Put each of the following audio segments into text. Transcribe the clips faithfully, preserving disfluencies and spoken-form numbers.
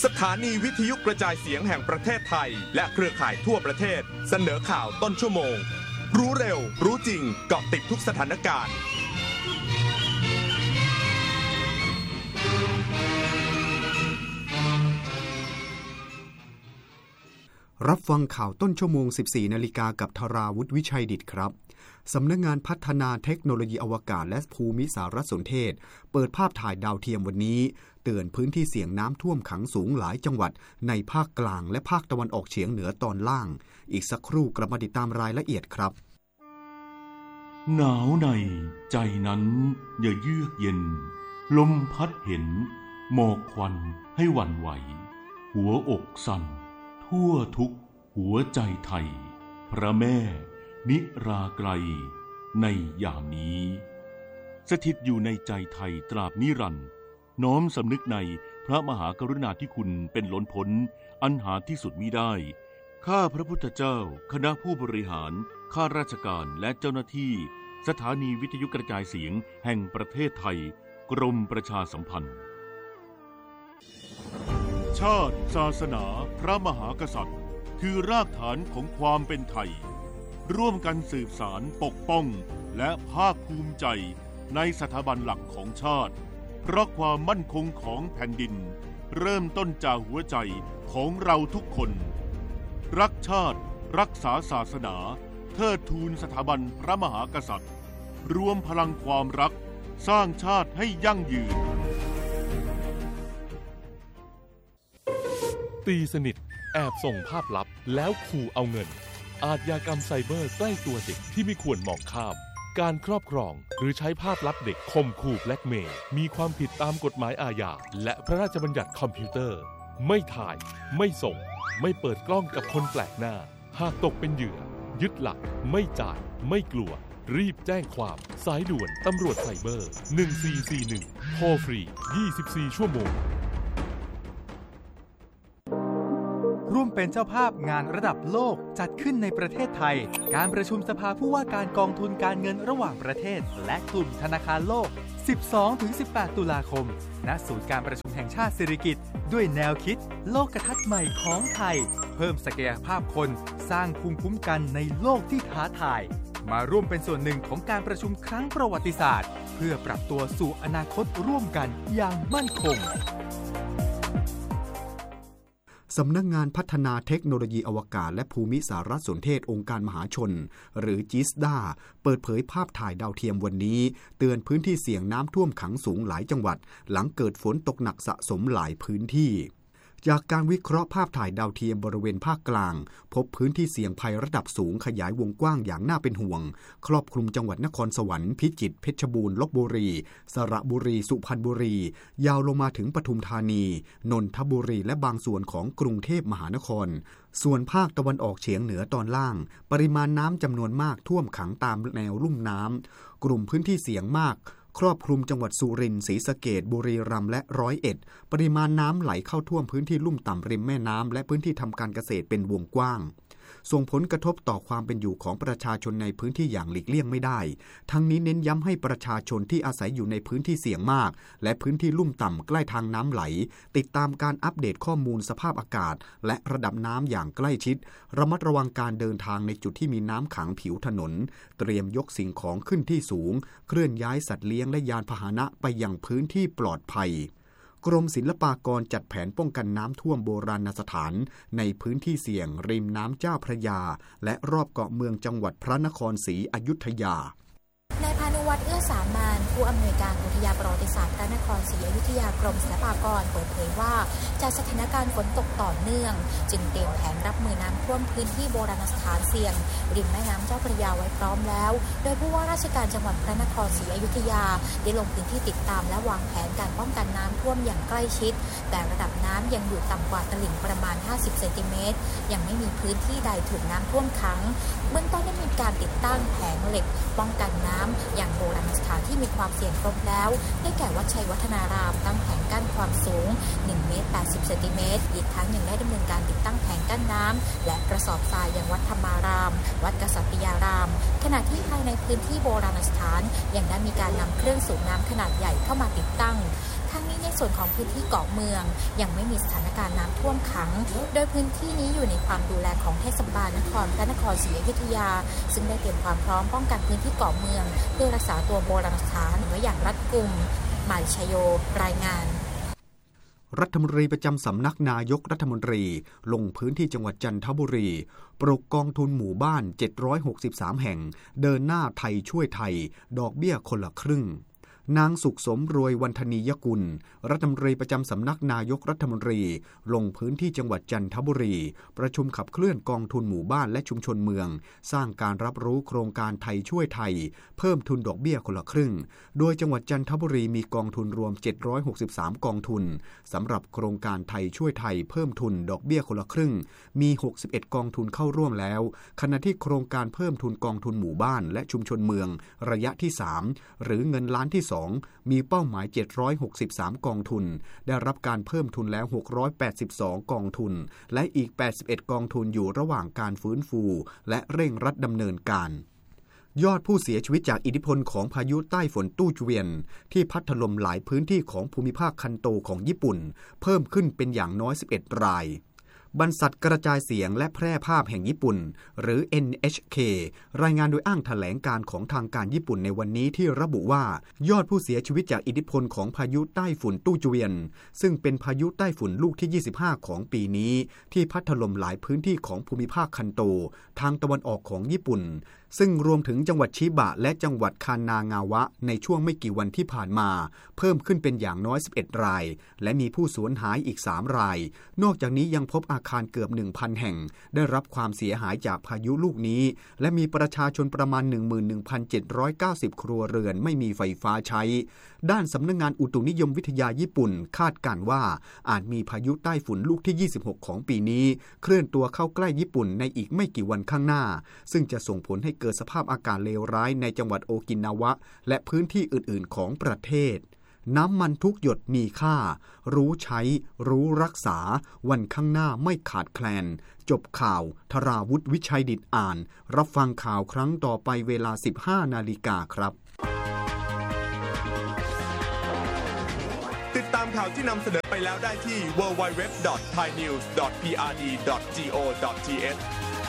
สถานีวิทยุกระจายเสียงแห่งประเทศไทยและเครือข่ายทั่วประเทศเสนอข่าวต้นชั่วโมงรู้เร็วรู้จริงเกาะติดทุกสถานการณ์รับฟังข่าวต้นชั่วโมง สิบสี่ นาฬิกากับธราวุฒิวิชัยดิษฐ์ครับสำนักงานพัฒนาเทคโนโลยีอวกาศและภูมิสารสนเทศเปิดภาพถ่ายดาวเทียมวันนี้เตือนพื้นที่เสี่ยงน้ำท่วมขังสูงหลายจังหวัดในภาคกลางและภาคตะวันออกเฉียงเหนือตอนล่างอีกสักครู่กลับมาติดตามรายละเอียดครับหนาวในใจนั้นอย่าเยือกเย็นลมพัดเห็นหมอกควันให้หวั่นไหวหัวอกสั่นทั่วทุกหัวใจไทยพระแม่นิราไกลในยามนี้สถิตอยู่ในใจไทยตราบนิรันดร์น้อมสำนึกในพระมหากรุณาธิคุณเป็นล้นพ้นอันหาที่สุดมิได้ข้าพระพุทธเจ้าคณะผู้บริหารข้าราชการและเจ้าหน้าที่สถานีวิทยุกระจายเสียงแห่งประเทศไทยกรมประชาสัมพันธ์ชาติศาสนาพระมหากษัตริย์คือรากฐานของความเป็นไทยร่วมกันสืบสารปกป้องและภาคภูมิใจในสถาบันหลักของชาติเพราะความมั่นคงของแผ่นดินเริ่มต้นจากหัวใจของเราทุกคนรักชาติรักษาศาสนาเทิดทูนสถาบันพระมหากษัตริย์รวมพลังความรักสร้างชาติให้ยั่งยืนตีสนิทแอบส่งภาพลับแล้วขู่เอาเงินอาชญากรรมไซเบอร์ใกล้ตัวเด็กที่ไม่ควรมองข้ามการครอบครองหรือใช้ภาพลับเด็กข่มขู่แบล็กเมย์มีความผิดตามกฎหมายอาญาและพระราชบัญญัติคอมพิวเตอร์ไม่ถ่ายไม่ส่งไม่เปิดกล้องกับคนแปลกหน้าหากตกเป็นเหยื่อยึดหลักไม่จ่ายไม่กลัวรีบแจ้งความสายด่วนตำรวจไซเบอร์หนึ่งสี่สี่หนึ่งโทรฟรียี่สิบสี่ชั่วโมงร่วมเป็นเจ้าภาพงานระดับโลกจัดขึ้นในประเทศไทยการประชุมสภาผู้ว่าการกองทุนการเงินระหว่างประเทศและกลุ่มธนาคารโลก สิบสองถึงสิบแปด ตุลาคมณศูนย์การประชุมแห่งชาติสิริกิติ์ด้วยแนวคิดโลกทัศน์ใหม่ของไทยเพิ่มศักยภาพคนสร้างภูมิคุ้มกันในโลกที่ท้าทายมาร่วมเป็นส่วนหนึ่งของการประชุมครั้งประวัติศาสตร์เพื่อปรับตัวสู่อนาคตร่วมกันอย่างมั่นคงสำนักงานพัฒนาเทคโนโลยีอวกาศและภูมิสารสนเทศองค์การมหาชนหรือจิสดาเปิดเผยภาพถ่ายดาวเทียมวันนี้เตือนพื้นที่เสี่ยงน้ำท่วมขังสูงหลายจังหวัดหลังเกิดฝนตกหนักสะสมหลายพื้นที่จากการวิเคราะห์ภาพถ่ายดาวเทียมบริเวณภาคกลางพบพื้นที่เสี่ยงภัยระดับสูงขยายวงกว้างอย่างน่าเป็นห่วงครอบคลุมจังหวัดนครสวรรค์พิจิตรเพชรบูรณ์ลพบุรีสระบุรีสุพรรณบุรียาวลงมาถึงปทุมธานีนนทบุรีและบางส่วนของกรุงเทพมหานครส่วนภาคตะวันออกเฉียงเหนือตอนล่างปริมาณน้ำจำนวนมากท่วมขังตามแนวลุ่มน้ำกลุ่มพื้นที่เสี่ยงมากครอบคลุมจังหวัดสุรินทร์ศรีสะเกษบุรีรัมย์และร้อยเอ็ดปริมาณน้ำไหลเข้าท่วมพื้นที่ลุ่มต่ำริมแม่น้ำและพื้นที่ทำการเกษตรเป็นวงกว้างส่งผลกระทบต่อความเป็นอยู่ของประชาชนในพื้นที่อย่างหลีกเลี่ยงไม่ได้ทั้งนี้เน้นย้ำให้ประชาชนที่อาศัยอยู่ในพื้นที่เสี่ยงมากและพื้นที่ลุ่มต่ำใกล้ทางน้ำไหลติดตามการอัปเดตข้อมูลสภาพอากาศและระดับน้ำอย่างใกล้ชิดระมัดระวังการเดินทางในจุดที่มีน้ำขังผิวถนนเตรียมยกสิ่งของขึ้นที่สูงเคลื่อนย้ายสัตว์เลี้ยงและยานพาหนะไปยังพื้นที่ปลอดภัยกรมศิลปากรจัดแผนป้องกันน้ำท่วมโบราณสถานในพื้นที่เสี่ยงริมน้ำเจ้าพระยาและรอบเกาะเมืองจังหวัดพระนครศรีอยุธยานายพานุวัฒน์เอื้อสามานผู้อำนวยการอุทยานประวัติศาสตร์พระนครศรีอยุธยากรมศิลปากรเปิดเผยว่าจากสถานการณ์ฝนตกต่อเนื่องจึงเตรียมแผนรับมือน้ำท่วมพื้นที่โบราณสถานเสี่ยงริมแม่น้ำเจ้าพระยาไว้พร้อมแล้วโดยผู้ว่าราชการจังหวัดพระนครศรีอยุธยาได้ลงพื้นที่ติดตามและวางแผนการป้องกันน้ำท่วมอย่างใกล้ชิดแต่ระดับน้ำยังอยู่ต่ำกว่าตลิ่งประมาณห้าสิบเซนติเมตรยังไม่มีพื้นที่ใดถูกน้ำท่วมขังเบื้องต้นได้มีการติดตั้งแผงเหล็กป้องกันน้ำอย่างโบราณสถานที่มีความเสี่ยงครบแล้วได้แก่วัดชัยวัฒนารามตั้งแผงกั้นความสูงหนึ่งเมตรแปดสิบเซนติเมตรอีกทั้งยังได้ดำเนินการติดตั้งแผงกั้นน้ำและกระสอบทรายยังวัดธรรมารามวัดกษัตริยารามขณะที่ภายในพื้นที่โบราณสถานยังได้มีการนำเครื่องสูบน้ำขนาดใหญ่เข้ามาติดตั้งทั้งนี้ในส่วนของพื้นที่เกาะเมืองยังไม่มีสถานการณ์น้ำท่วมขังโดยพื้นที่นี้อยู่ในความดูแลของเทศบาลนครพระนครศรีอยุธยาซึ่งได้เตรียมความพร้อมป้องกันพื้นที่เกาะเมืองเพื่อรักษาตัวโบราณสถานไว้อย่างรัดกุมมาริชโยรายงานรัฐมนตรีประจำสำนักนายกรัฐมนตรีลงพื้นที่จังหวัดจันทบุรีปลุกกองทุนหมู่บ้านเจ็ดร้อยหกสิบสามแห่งเดินหน้าไทยช่วยไทยดอกเบี้ยคนละครึ่งนางสุขสมรวยวันธนียกุลรัฐมนตรีประจำสำนักนายกรัฐมนตรีลงพื้นที่จังหวัดจันทบุรีประชุมขับเคลื่อนกองทุนหมู่บ้านและชุมชนเมืองสร้างการรับรู้โครงการไทยช่วยไทยเพิ่มทุนดอกเบี้ยคนละครึ่งโดยจังหวัดจันทบุรีมีกองทุนรวมเจ็ดร้อยหกสิบสามกองทุนสำหรับโครงการไทยช่วยไทยเพิ่มทุนดอกเบี้ยคนละครึ่งมีหกสิบเอ็ดกองทุนเข้าร่วมแล้วขณะที่โครงการเพิ่มทุนกองทุนหมู่บ้านและชุมชนเมืองระยะที่สามหรือเงินล้านที่สองมีเป้าหมายเจ็ดร้อยหกสิบสามกองทุนได้รับการเพิ่มทุนแล้วหกร้อยแปดสิบสองกองทุนและอีกแปดสิบเอ็ดกองทุนอยู่ระหว่างการฟื้นฟูและเร่งรัดดำเนินการยอดผู้เสียชีวิตจากอิทธิพลของพายุใต้ฝนตู้เจวียนที่พัดถล่มหลายพื้นที่ของภูมิภาคคันโตของญี่ปุ่นเพิ่มขึ้นเป็นอย่างน้อยสิบเอ็ดรายบรรษัทกระจายเสียงและแพร่ภาพแห่งญี่ปุ่นหรือ เอ็น เอช เค รายงานโดยอ้างแถลงการของทางการญี่ปุ่นในวันนี้ที่ระบุว่ายอดผู้เสียชีวิตจากอิทธิพลของพายุใต้ฝุ่นตู้เจวียนซึ่งเป็นพายุใต้ฝุ่นลูกที่ยี่สิบห้าของปีนี้ที่พัดถล่มหลายพื้นที่ของภูมิภาคคันโตทางตะวันออกของญี่ปุ่นซึ่งรวมถึงจังหวัดชิบะและจังหวัดคานางาวะในช่วงไม่กี่วันที่ผ่านมาเพิ่มขึ้นเป็นอย่างน้อยสิบเอ็ดรายและมีผู้สูญหายอีกสามรายนอกจากนี้ยังพบอาคารเกือบ หนึ่งพัน แห่งได้รับความเสียหายจากพายุลูกนี้และมีประชาชนประมาณ หนึ่งหมื่นหนึ่งพันเจ็ดร้อยเก้าสิบ ครัวเรือนไม่มีไฟฟ้าใช้ด้านสำนักงานอุตุนิยมวิทยาญี่ปุ่นคาดการณ์ว่าอาจมีพายุใต้ฝุ่นลูกที่ยี่สิบหกของปีนี้เคลื่อนตัวเข้าใกล้ญี่ปุ่นในอีกไม่กี่วันข้างหน้าซึ่งจะส่งผลให้เกิดสภาพอากาศเลวร้ายในจังหวัดโอกินาวะและพื้นที่อื่นๆของประเทศน้ำมันทุกหยดมีค่ารู้ใช้รู้รักษาวันข้างหน้าไม่ขาดแคลนจบข่าวธราวุฒิวิชัยดิษฐ์อ่านรับฟังข่าวครั้งต่อไปเวลา สิบห้านาฬิกาครับติดตามข่าวที่นำเสนอไปแล้วได้ที่ ดับเบิลยู ดับเบิลยู ดับเบิลยู ดอท ไทยนิวส์ ดอท พี อาร์ ดี ดอท จี โอ ดอท ที เอช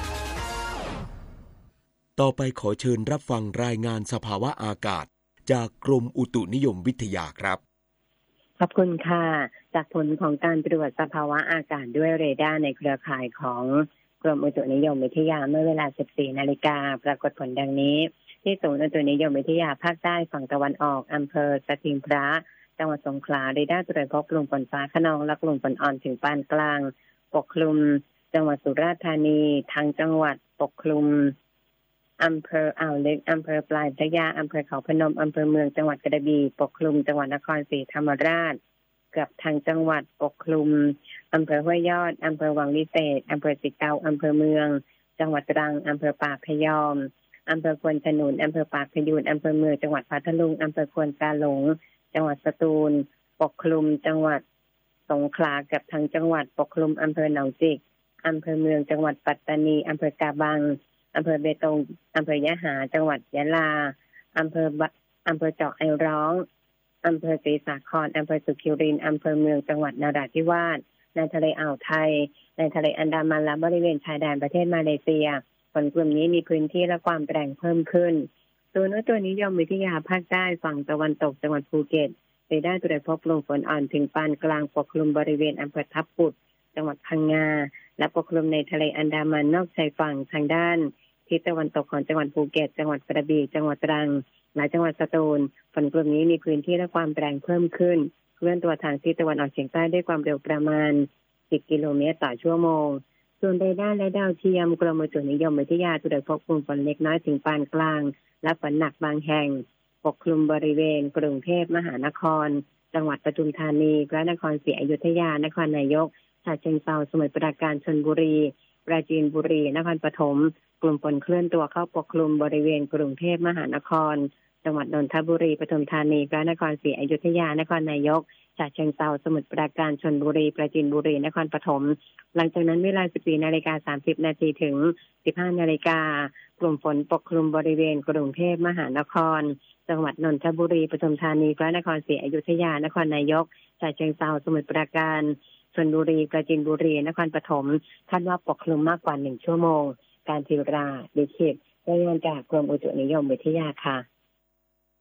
ต่อไปขอเชิญรับฟังรายงานสภาวะอากาศจากกรมอุตุนิยมวิทยาครับขอบคุณค่ะจากผลของการตรวจสภาวะอากาศด้วยเรดาร์ในเครือข่ายของกรมอุตุนิยมวิทยาเมื่อเวลา สิบสี่นาฬิกาปรากฏผลดังนี้ที่ศูนย์อุตุนิยมวิทยาภาคใต้ฝั่งตะวันออกอำเภอสถิงพระจังหวัดสงขลาเรดาร์ตรวจพบกลุ่มฝนฟ้าคะนองและกลุ่มฝนอ่อนถึงปานกลางปกคลุมจังหวัดสุราษฎร์ธานีทางจังหวัดปกคลุมอำเภออ่าวลึกอำเภอปลายพระยาอำเภอเขาพนมอำเภอเมืองจังหวัดกระบี่ปกคลุมจังหวัดนครศรีธรรมราชเกือบทางจังหวัดปกคลุมอำเภอห้วยยอดอำเภอวังวิเศษอำเภอสิเกาอำเภอเมืองจังหวัดตรังอำเภอปากพยอมอำเภอควนขนุนอำเภอปากพยูนอำเภอเมืองจังหวัดพัทลุงอำเภอควนกาหลงจังหวัดสตูลปกคลุมจังหวัดสงขลาเกือบทางจังหวัดปกคลุมอำเภอหนองจิกอำเภอเมืองจังหวัดปัตตานีอำเภอกาบังอำเภอเบตงอำเภอยะหาจังหวัดยะลาอำเภออำเภอเจาะไอร้องอำเภอศรีสาครอำเภอสุขิรินอำเภอเมืองจังหวัดนราธิวาสในทะเลอ่าวไทยในทะเลอันดามันและบริเวณชายแดนประเทศมาเลเซียฝนกลุ่มนี้มีพื้นที่และความแรงเพิ่มขึ้นศูนย์อุตุนิยมวิทยาภาคใต้ฝั่งตะวันตกจังหวัดภูเก็ตได้ตรวจพบกลุ่มฝนอ่อนถึงปานกลางปกคลุมบริเวณอำเภอทับปุดจังหวัดพังงาและปกคลุมในทะเลอันดามันนอกชายฝั่งทางด้านทิศตะวันตกของจังหวัดภูเก็ตจังหวัดกระบี่จังหวัดตรังและจังหวัดสตูลฝนกลุ่มนี้มีพื้นที่และความแรงเพิ่มขึ้นเคลื่อนตัวทางทิศตะวันออกเฉียงใต้ด้วยความเร็วประมาณสิบกิโลเมตรต่อชั่วโมงส่วนเรดาร์และดาวเทียมกรมอุตุนิยมวิทยาตรวจพบกลุ่มฝนเล็กน้อยถึงปานกลางและฝนหนักบางแห่งปกคลุมบริเวณกรุงเทพมหานครจังหวัดปทุมธานีพระนครศรีอยุธยานครนายกฉะเชิงเทราสมุทรปราการชลบุรีปราจีนบุรีนครปฐมกลุ่มฝนเคลื่อนตัวเข้าปกคลุมบริเวณกรุงเทพมหานครจังหวัดนนทบุรีปทุมธานีพระนครศรีอยุธยานครนายกฉะเชิงเทราสมุทรปราการชลบุรีปราจีนบุรีนครปฐมหลังจากนั้นเวลา สิบสี่นาฬิกาสามสิบนาทีถึง สิบห้านาฬิกากลุ่มฝนปกคลุมบริเวณกรุงเทพมหานครจังจังหวัดนนทบุรีปทุมธานีพระนครศรีอยุธยานครนายกฉะเชิงเทราสมุทรปราการชลบุรีปราจีนบุรีนครปฐมคาดว่าปกคลุมมากกว่าหนึ่งชั่วโมงการทีราดิขิตรายงานจากกรมอุตุนิยมวิทยาค่ะ